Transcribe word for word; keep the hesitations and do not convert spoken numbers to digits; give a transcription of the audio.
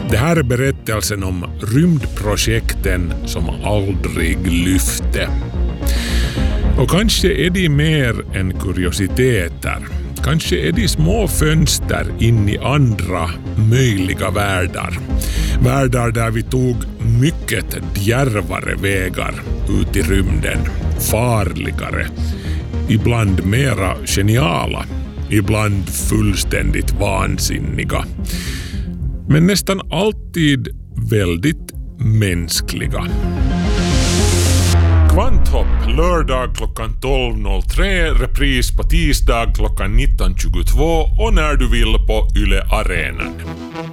Det här är berättelsen om rymdprojekten som aldrig lyfte. Och kanske är de mer än kuriositeter. Kanske är de små fönster in i andra möjliga världar. Världar där vi tog mycket djärvare vägar ut i rymden. Farligare. Ibland mera geniala. Ibland fullständigt vansinniga. Men nästan alltid väldigt mänskliga. Kvanthopp lördag klockan tolv noll tre, repris på tisdag klockan nitton tjugotvå och när du vill på Yle Arenan.